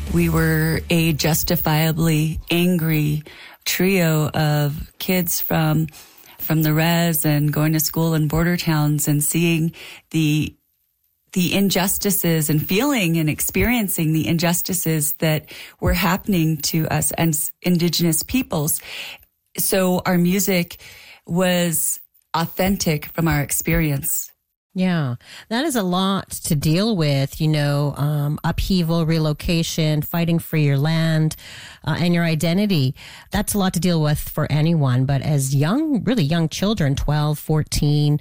We were a justifiably angry trio of kids from the res and going to school in border towns and seeing the injustices and feeling and experiencing the injustices that were happening to us as Indigenous peoples. So our music was authentic from our experience. Yeah, that is a lot to deal with, upheaval, relocation, fighting for your land and your identity. That's a lot to deal with for anyone. But as really young children, 12, 14,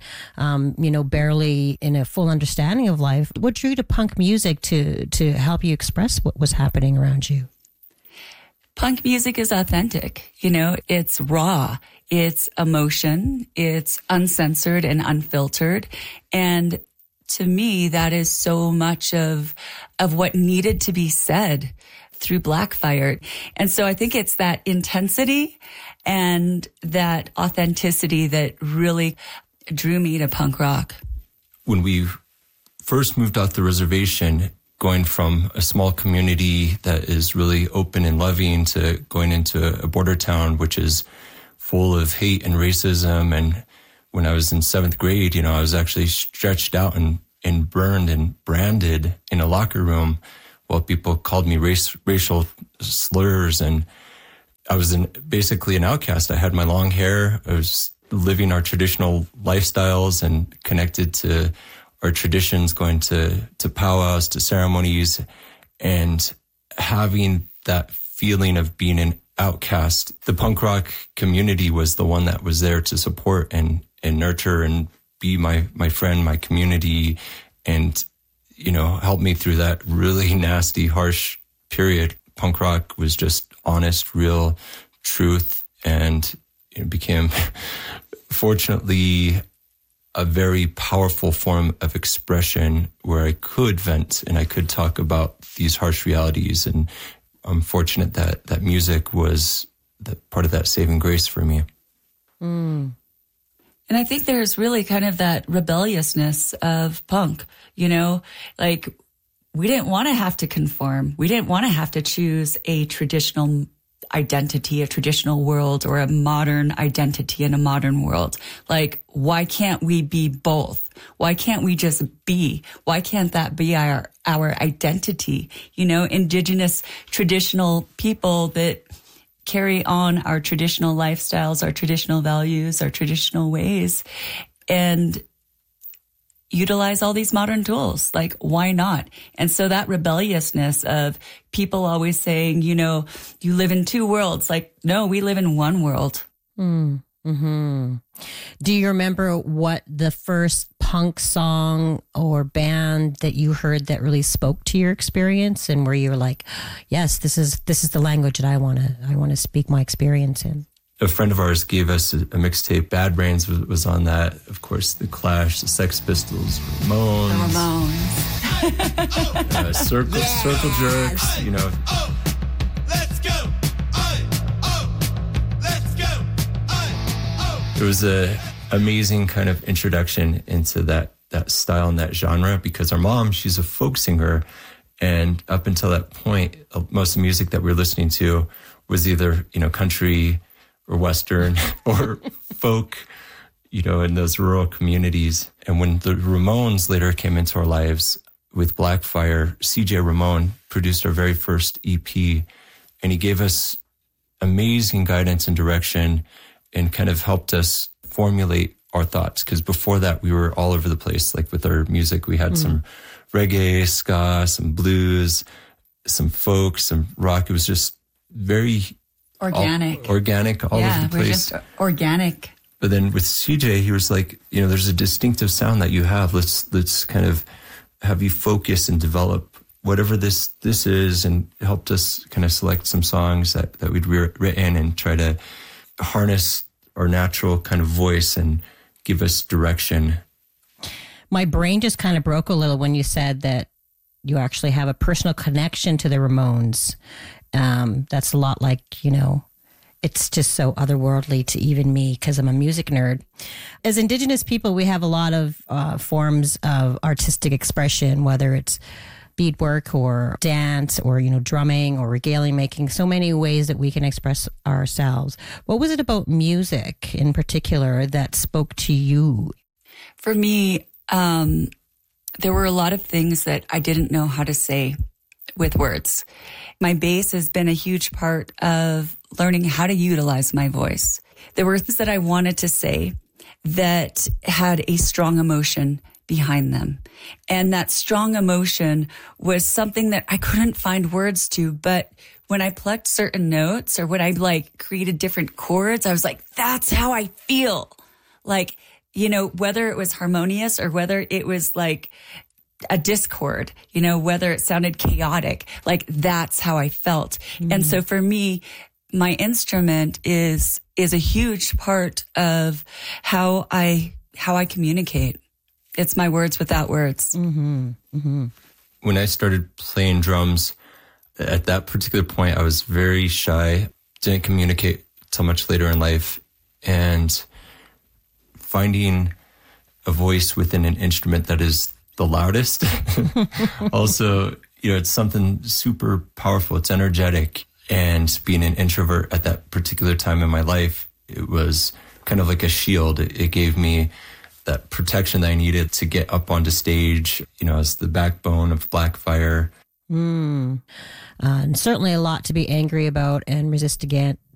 barely in a full understanding of life, what drew you to punk music to help you express what was happening around you? Punk music is authentic. It's raw. It's emotion. It's uncensored and unfiltered. And to me, that is so much of what needed to be said through Blackfire. And so I think it's that intensity and that authenticity that really drew me to punk rock. When we first moved off the reservation, going from a small community that is really open and loving to going into a border town, which is full of hate and racism. And when I was in 7th grade, I was actually stretched out and burned and branded in a locker room while people called me racial slurs. And I was basically an outcast. I had my long hair. I was living our traditional lifestyles and connected to our traditions, going to powwows, to ceremonies, and having that feeling of being an outcast. The punk rock community was the one that was there to support and nurture and be my friend, my community, and, help me through that really nasty, harsh period. Punk rock was just honest, real truth, and it became, fortunately, a very powerful form of expression where I could vent and I could talk about these harsh realities. And I'm fortunate that music was part of that saving grace for me. Mm. And I think there's really kind of that rebelliousness of punk, like we didn't want to have to conform. We didn't want to have to choose a traditional identity, a traditional world, or a modern identity in a modern world. Like, why can't we be both? Why can't we just be? Why can't that be our identity? Indigenous traditional people that carry on our traditional lifestyles, our traditional values, our traditional ways, and utilize all these modern tools. Like, why not? And so that rebelliousness of people always saying, you live in two worlds. Like, no, we live in one world. Mm-hmm. Do you remember what the first punk song or band that you heard that really spoke to your experience and where you were like, yes, this is the language that I want to speak my experience in? A friend of ours gave us a mixtape. Bad Brains was on that. Of course, The Clash, The Sex Pistols, Ramones. The Ramones. Circle Jerks, Let's go. Let's go. It was an amazing kind of introduction into that style and that genre because our mom, she's a folk singer. And up until that point, most of the music that we were listening to was either, country or Western or folk, in those rural communities. And when the Ramones later came into our lives with Blackfire, CJ Ramone produced our very first EP, and he gave us amazing guidance and direction and kind of helped us formulate our thoughts. Because before that, we were all over the place. Like with our music, we had some reggae, ska, some blues, some folk, some rock. It was just very organic, all over the place. We're just organic. But then with CJ, he was like, there's a distinctive sound that you have. Let's kind of have you focus and develop whatever this is, and helped us kind of select some songs that we'd written and try to harness our natural kind of voice and give us direction. My brain just kind of broke a little when you said that you actually have a personal connection to the Ramones. That's a lot like, it's just so otherworldly to even me because I'm a music nerd. As Indigenous people, we have a lot of forms of artistic expression, whether it's beadwork or dance or, drumming or regalia making, so many ways that we can express ourselves. What was it about music in particular that spoke to you? For me, there were a lot of things that I didn't know how to say with words. My bass has been a huge part of learning how to utilize my voice. There were things that I wanted to say that had a strong emotion behind them. And that strong emotion was something that I couldn't find words to, but when I plucked certain notes or when I created different chords, I was like, that's how I feel. Whether it was harmonious or whether it was like a discord, whether it sounded chaotic, that's how I felt. Mm-hmm. And so for me, my instrument is a huge part of how I communicate. It's my words without words. Mm-hmm. Mm-hmm. When I started playing drums, at that particular point, I was very shy, didn't communicate till much later in life. And finding a voice within an instrument that is the loudest, also, it's something super powerful. It's energetic. And being an introvert at that particular time in my life, it was kind of like a shield. It gave me that protection that I needed to get up onto stage, as the backbone of Blackfire. And certainly a lot to be angry about and resist against